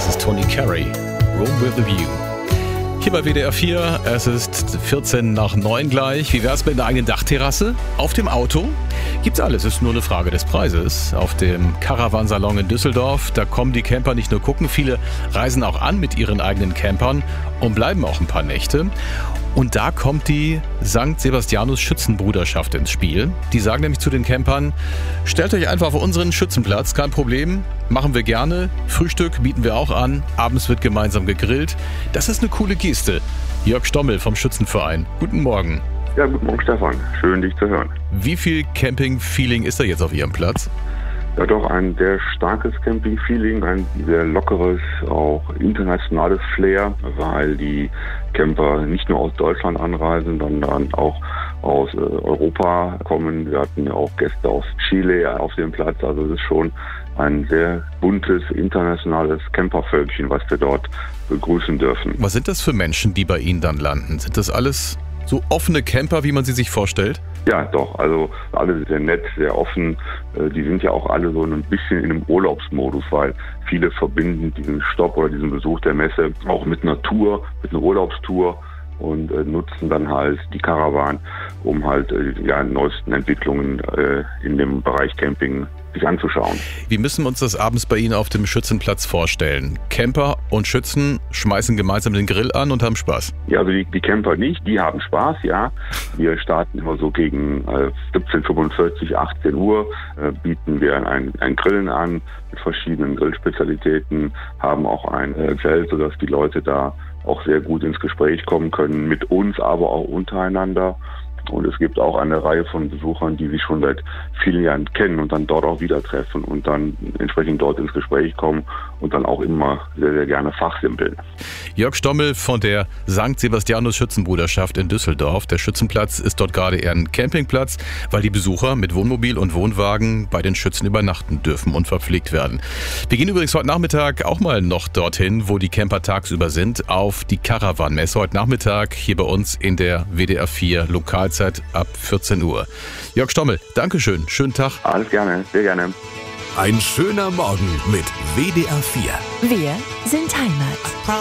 ist Tony Carey, Room with a View. Hier bei WDR 4, es ist 14 nach 9 gleich. Wie wär's mit einer eigenen Dachterrasse? Auf dem Auto? Gibt's alles, ist nur eine Frage des Preises. Auf dem Caravansalon in Düsseldorf, da kommen die Camper nicht nur gucken, viele reisen auch an mit ihren eigenen Campern und bleiben auch ein paar Nächte. Und da kommt die St. Sebastianus Schützenbruderschaft ins Spiel. Die sagen nämlich zu den Campern, stellt euch einfach auf unseren Schützenplatz, kein Problem, machen wir gerne. Frühstück bieten wir auch an, abends wird gemeinsam gegrillt. Das ist eine coole Geste. Jörg Stommel vom Schützenverein, guten Morgen. Ja, guten Morgen Stefan, schön dich zu hören. Wie viel Camping-Feeling ist da jetzt auf Ihrem Platz? Ja, doch ein sehr starkes Camping-Feeling, ein sehr lockeres, auch internationales Flair, weil die Camper nicht nur aus Deutschland anreisen, sondern auch aus Europa kommen. Wir hatten ja auch Gäste aus Chile auf dem Platz, also es ist schon ein sehr buntes, internationales Campervölkchen, was wir dort begrüßen dürfen. Was sind das für Menschen, die bei Ihnen dann landen? Sind das alles so offene Camper, wie man sie sich vorstellt? Ja, doch. Also alle sehr nett, sehr offen. Die sind ja auch alle so ein bisschen in einem Urlaubsmodus, weil viele verbinden diesen Stopp oder diesen Besuch der Messe auch mit einer Tour, mit einer Urlaubstour und nutzen dann halt die Caravan, um halt neuesten Entwicklungen in dem Bereich Camping sich anzuschauen. Wie müssen wir uns das abends bei Ihnen auf dem Schützenplatz vorstellen? Camper und Schützen schmeißen gemeinsam den Grill an und haben Spaß? Ja, also die Camper nicht, die haben Spaß, ja. Wir starten immer so gegen 17:45, 18 Uhr, bieten wir ein Grillen an mit verschiedenen Grillspezialitäten, haben auch ein Zelt, sodass die Leute da auch sehr gut ins Gespräch kommen können, mit uns, aber auch untereinander. Und es gibt auch eine Reihe von Besuchern, die sich schon seit vielen Jahren kennen und dann dort auch wieder treffen und dann entsprechend dort ins Gespräch kommen und dann auch immer sehr, sehr gerne fachsimpeln. Jörg Stommel von der St. Sebastianus Schützenbruderschaft in Düsseldorf. Der Schützenplatz ist dort gerade eher ein Campingplatz, weil die Besucher mit Wohnmobil und Wohnwagen bei den Schützen übernachten dürfen und verpflegt werden. Wir gehen übrigens heute Nachmittag auch mal noch dorthin, wo die Camper tagsüber sind, auf die Caravan-Messe. Heute Nachmittag hier bei uns in der WDR 4 Lokalzeit ab 14 Uhr. Jörg Stommel, Dankeschön, schönen Tag. Alles gerne, sehr gerne. Ein schöner Morgen mit WDR 4. Wir sind Heimat.